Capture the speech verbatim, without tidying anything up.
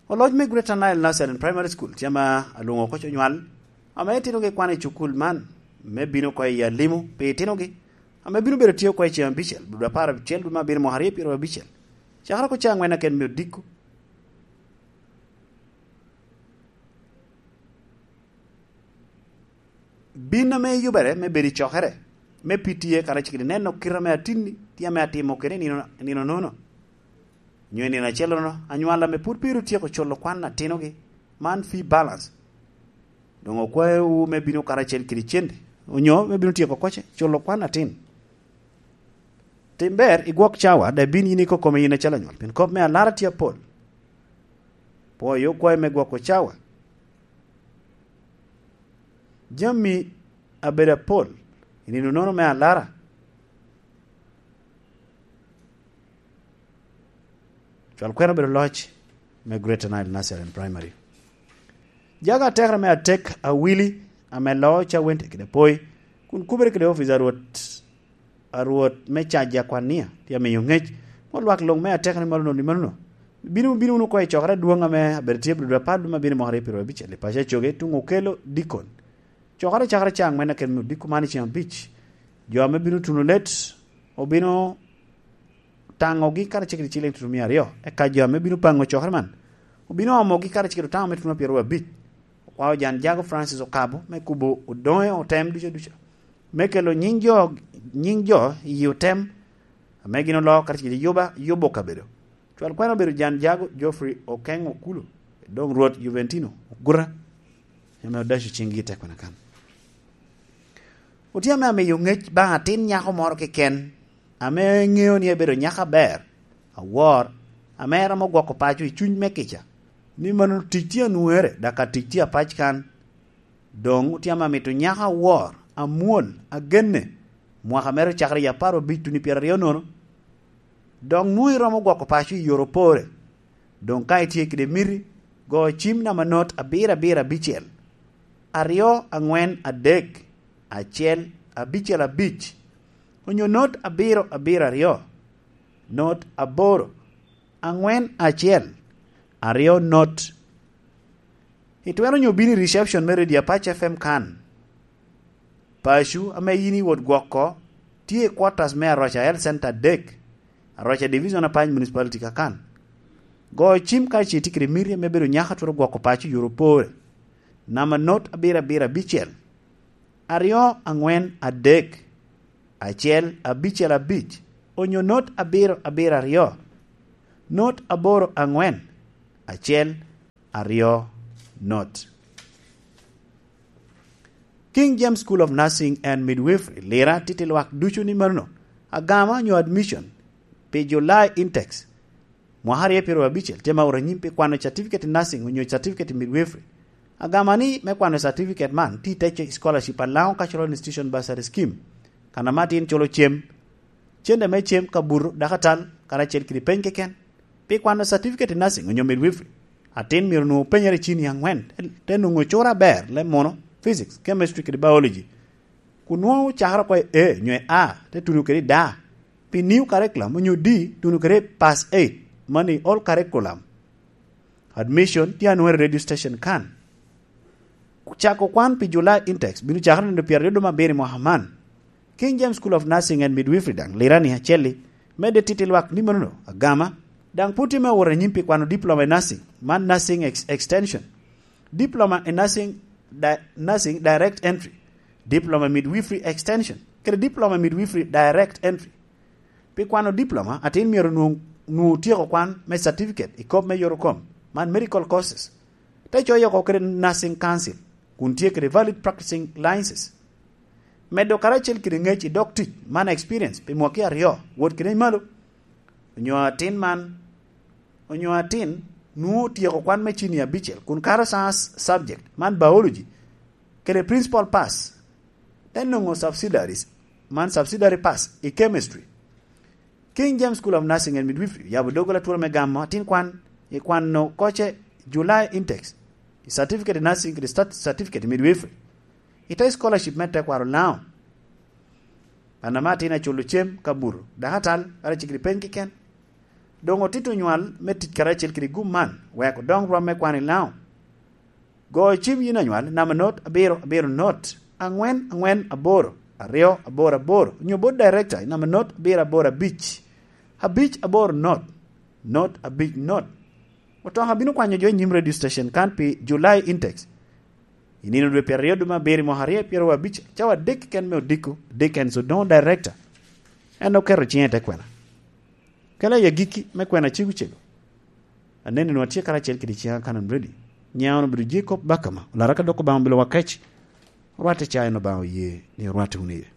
Oloj me Greater Nile Nursery and Primary School tiama alungo ko chonyal ame tino ge kwane chukul man me bino ko ya limu pe tino ge ame bino bere tio ko chiam bichel du para bichel du ma bir mo hari piro bichel chakara ko changwe na ken me dikku bina me yubere me beri chokere me pitie kara chikiri neno kira me atini tia me atimo kere nino nino nono nyweni na chelo no anywala me purpiru tie ko cholo kwana tino ge man fi balance dongo kwa u me bino kara chel kiri chende onyo me bino tie ko koche cholo kwana tin timber igwok chawa da bin yini ko kome yina chala nyol pin kop me alara tia pol po yo kwa me gwok chawa Jami abera pol ini nono me alara chal kwena bero lodge me Greater Nile Nursery and Primary jaga tekra me atek a wili ame locha wente kide poi kun kubere kide office arwot arwot me chaja kwania tia me yongech molwak long me atek ni maluno ni maluno binu binu no ko e chokra duanga me abertie bru padu ma binu mo hare piro bichele pache choge tungo kelo dikon chokara chakara chang mena ken mudi kumani chiam beach jo me binu tunulet obino tango gi kara chikri chile tumi ario e ka jo me binu pango chokara man obino amo gi kara chikri tango me tunu piero beach kwa jan jago Francis Okabo me kubo odoe o tem ducha ducha me kelo nyinjo nyinjo yutem me gino lo kara chikri yoba yobo kabedo twal kwa bedo jan jago Geoffrey Okengo Kulu dong road Juventino gura yame dashi chingite kwa kan Utia me ame yungech ba atin nyako moro ke ken ame ngeo ni bedo nyaka ber awor ame ramo gwako pacho i chuny mekicha ni manu titia nuere daka titia pach kan dong utia me ame to nyaka war amuol agenne mwaka mero chakri ya paro bitu ni pira rionono dong nui ramo gwako pacho i yoropore dong kai tie kide miri go chim na manot abira bira bichel ario angwen adek achiel abichel abich onyo not abiro abira rio not aboro angwen achiel ario not itwero nyobini reception mere dia Pach F M kan pashu ame yini wod gwoko tie quarters me Rocha Health Center dek Rocha Division apany municipality kakan go chim ka chi tikri miri me bero nyaka toro gwoko pachu Europore nama not abira bira bichel ario angwen adek achiel abichel abich onyo not abiro abira rio not aboro angwen achiel ario not King James School of Nursing and Midwifery lera titilwak ducho ni marno agama nyo admission pe July index mwahari epiro abichel tema uranyimpe kwano certificate nursing onyo certificate midwifery agamani me kwano certificate man ti teche scholarship allow cultural institution bursary scheme kana matin cholo chem chende me chem kaburu dakatal kana chel kri penke ken pe kwano certificate nursing onyo midwifery atin mir no penyere chini angwen tenu ngochora ber le mono physics chemistry kri biology kunwo chahara ko e nywe a te tunu kri da pi new curriculum onyo di tunu kri pass eight money all curriculum admission ti anwer radio station kan chako kwan pi July index binu chakran ndo pier do maberi Mohaman King James School of Nursing and Midwifery dang lirani hacheli mede titilwak ni manuno agama dang puti me wora nyimpi kwano diploma in nursing man nursing ex extension diploma in nursing di nursing direct entry diploma midwifery extension kere diploma midwifery direct entry pi kwano diploma atin miero nu nu tieko kwan me certificate ikop me yorokom man medical courses te choyo ko kere nursing council kuntie kere valid practicing licenses medo karachel kere ngechi doctor man experience pe mwaki ario wot kere malo onyo atin man onyo atin nu tieko kwan me chini ya bichel kun kara science subject man biology kere principal pass then no subsidiaries man subsidiary pass e chemistry King James School of Nursing and Midwifery yabu dogola tuwa megamo atin kwan e kwan no koche July index certificate in nursing the certificate midwifery ita scholarship meta kwa now anamati ina chulu chem kaburu dahatal ara chikri penki ken dongo titu nyual metit karachel kiri guman we ko dong rom me kwani lao go chim yina nyual na not abiro abiro not angwen angwen aboro ario aboro aboro nyobo director na not abiro aboro beach a beach aboro not not a big not oto habinu kwanyo jo nyim radio station kan pi July index inino dwe periodo ma beri mo harie pero wa beach chawa dek ken me diku deken so don director eno kero chiente kwena kala ya giki me kwena chigu chego anene no tie kala chel kidi chia kanan ready nyaano bi Jacob Bakama la raka doko bambelo wakachi rwate chai no bawo ye ni rwate uniye